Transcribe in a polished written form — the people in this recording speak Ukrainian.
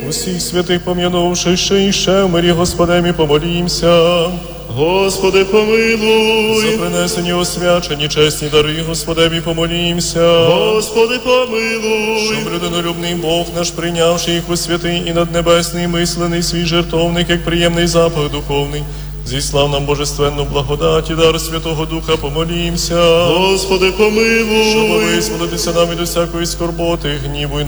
усіх святих пом'янувши ще і ще в мирі Господеві помолімся. Господи, помилуй. За принесені освячені чесні дари Господеві помолімся. Господи, помилуй. Щоб людинолюбний Бог наш, прийнявши їх у святий і наднебесний мислений свій жертовник, як приємний запах духовний, зіслав нам божественну благодать і дар Святого Духа, помолімся. Господи, помилуй. Щоб визволитися нам від усякої скорботи, гніву і